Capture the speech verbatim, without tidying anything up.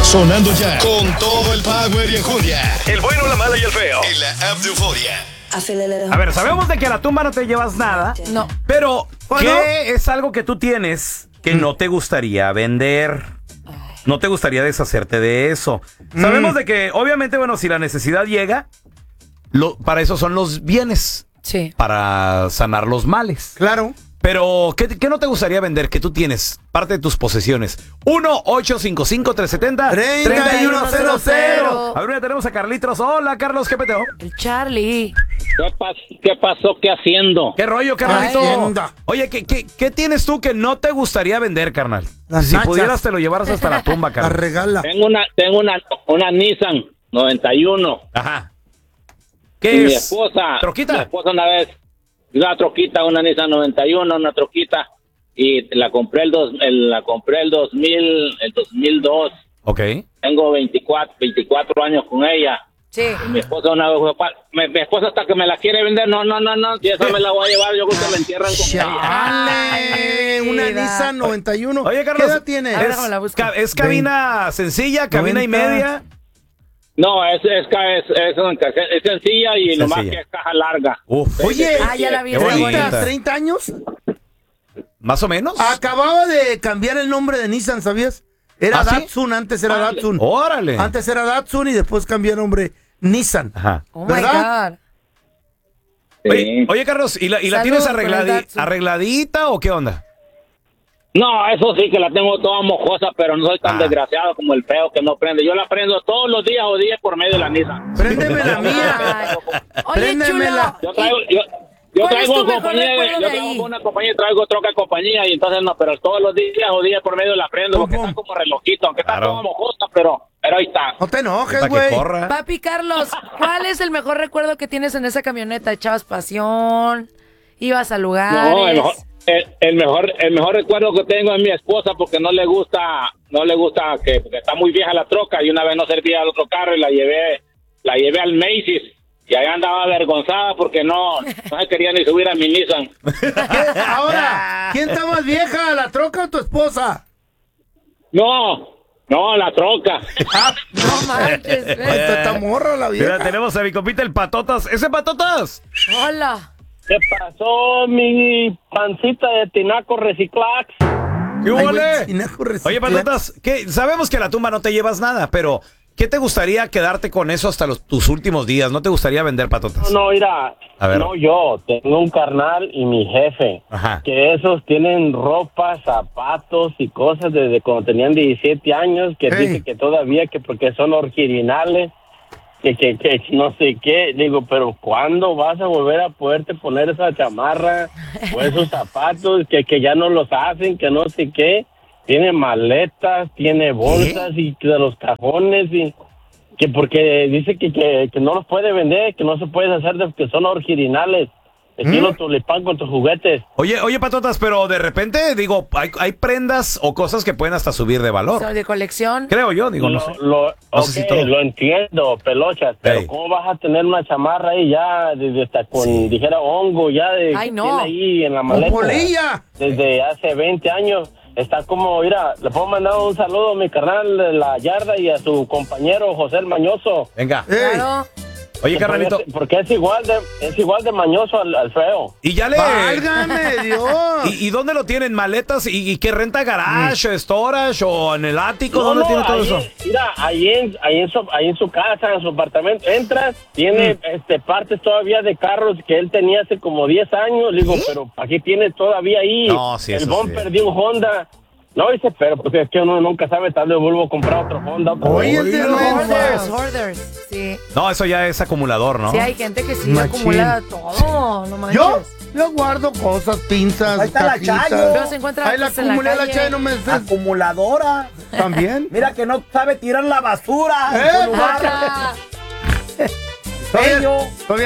Sonando ya con todo el power y enjundia. El bueno, la mala y el feo. En la app de Euforia. A ver, sabemos de que a la tumba no te llevas nada. No. Pero, ¿Cuándo? ¿qué es algo que tú tienes que mm. no te gustaría vender? No te gustaría deshacerte de eso. Mm. Sabemos de que, obviamente, bueno, si la necesidad llega, lo, para eso son los bienes. Sí. Para sanar los males. Claro. Pero, ¿qué, ¿qué no te gustaría vender? ¿Qué tú tienes? Parte de tus posesiones. uno ocho cinco cinco tres siete cero treinta y uno cero cero. A ver, ya tenemos a Carlitos. Hola, Carlos, ¿qué peteo? El Charlie. ¿Qué, pas ¿Qué pasó? ¿Qué haciendo? ¿Qué rollo, carnalito? Oye, ¿qué, qué, ¿qué tienes tú que no te gustaría vender, carnal? Las si nachas. pudieras, te lo llevaras hasta la tumba, carnal. La regala. Tengo una, tengo una, una Nissan noventa y uno. Ajá. Y ¿Qué mi es? esposa, ¿Troquita? Mi esposa una vez, una troquita, una Nissan noventa y uno, una troquita, y la compré el dos, el, la compré el dos mil, el dos mil dos. Ok. Tengo veinticuatro, veinticuatro años con ella. Sí. Y mi esposa una vez, mi, mi esposa hasta que me la quiere vender, no, no, no, no, si esa me la voy a llevar, yo creo que me entierran con ¡Chale! Una Mira. Nissan noventa y uno. Oye, Carlos, ¿qué edad tiene? A ver, ¿Es, déjame la busco. ca- ¿es cabina sencilla, cabina y noventa. media? No, es, es, es, es, es sencilla y Sencilla. nomás que es caja larga. Uf. Oye, Ah, ya la vi. Qué está bonita. bonita. ¿treinta años? ¿Más o menos? Acababa de cambiar el nombre de Nissan, ¿sabías? Era ¿Ah, sí? Datsun, antes era Ah, Datsun. Órale. Antes era Datsun y después cambió el nombre Nissan. Ajá. Oh my ¿Verdad? God. Sí. Oye, oye, Carlos, ¿y la, y la Saludos tienes por el arregladi- Datsun. arregladita o qué onda? No, eso sí que la tengo toda mojosa, pero no soy tan Ah. desgraciado como el feo que no prende. Yo la prendo todos los días o días por medio de la Nissan. Préndeme la mía. Ay. Oye, Préndemela. chulo. Yo traigo, yo, yo ¿Cuál es traigo tu mejor compañía, recuerdo yo de traigo ahí? con una compañía y traigo troca de compañía y entonces no, pero todos los días o días por medio la prendo porque ¿Cómo? está como relojito, aunque está Claro. toda mojosa, pero, pero ahí está. No te enojes, Para que güey. corra. Papi Carlos, ¿cuál es el mejor recuerdo que tienes en esa camioneta? ¿Echabas pasión? ¿Ibas a lugares? No, el mejor, el, el mejor, el mejor recuerdo que tengo es mi esposa porque no le gusta, no le gusta que porque está muy vieja la troca y una vez no servía el otro carro y la llevé, la llevé al Macy's y allá andaba avergonzada porque no, no se quería ni subir a mi Nissan. ¿Qué? Ahora, ¿quién está más vieja, la troca o tu esposa? No, no, la troca. No manches, Ay, ven. está, está morra la Mira, vieja. tenemos a mi compita el Patotas. ¿Ese Patotas? Hola. ¿Qué pasó, mi pancita de tinaco reciclax? ¿Qué Ay, güey, huele? tinaco Oye, reciclax. Patotas, ¿qué? Sabemos que a la tumba no te llevas nada, pero ¿qué te gustaría quedarte con eso hasta los, tus últimos días? ¿No te gustaría vender Patotas? No, mira, A ver. no yo, tengo un carnal y mi jefe, Ajá. que esos tienen ropa, zapatos y cosas desde cuando tenían diecisiete años, que Hey. dice que todavía, que porque son originales, que, que, que no sé qué. Digo, pero ¿cuándo vas a volver a poderte poner esa chamarra o esos zapatos que, que ya no los hacen, que no sé qué? Tiene maletas, tiene bolsas y de los cajones y que porque dice que, que, que no los puede vender, que no se puede hacer de que son originales. Estilo tulipán con tus juguetes. Oye, oye, Patotas, pero de repente, digo, hay, hay prendas o cosas que pueden hasta subir de valor. ¿De colección? Creo yo, digo, no Lo, sé. lo, No sé si ok, todo. lo entiendo, pelochas, pero Ey. ¿cómo vas a tener una chamarra ahí ya desde hasta con, Sí. dijera, hongo ya de Ay, que no. tiene ahí en la ¡Con maleta? polilla! Desde hace veinte años. Está como, mira, le puedo mandar un saludo a mi carnal de la yarda y a su compañero José el Mañoso. Venga. Ey, Claro. Oye, carnalito, Porque, porque es igual de es igual de mañoso al, al feo. y ya le... ¡válgame Dios! ¿Y, ¿Y dónde lo tienen? ¿Maletas? ¿Y, y qué renta? ¿Garage, storage o en el ático? No, ¿Dónde no, tiene todo ahí, eso? Mira, ahí en, ahí, en su, ahí en su casa, en su apartamento, entras, tiene Mm. este partes todavía de carros que él tenía hace como diez años. Le digo, pero aquí tiene todavía ahí No, sí, el eso bumper sí. de un Honda. No, dice, pero porque es que uno nunca sabe, tal vez vuelvo a comprar otro Honda. Otra Oye, vez. este Los no hoarders, hoarders. Sí. No, eso ya es acumulador, ¿no? Sí, hay gente que sí Machín. acumula todo. No manches. ¿Yo? Yo guardo cosas, pinzas, Ahí está la cajitas. Chayo. Pero se encuentra Ahí la pues, en la acumulé la calle. Chayo, no me des. Acumuladora. ¿También? Mira que no sabe tirar la basura en Eh, su lugar. Ajá. Bello. Todavía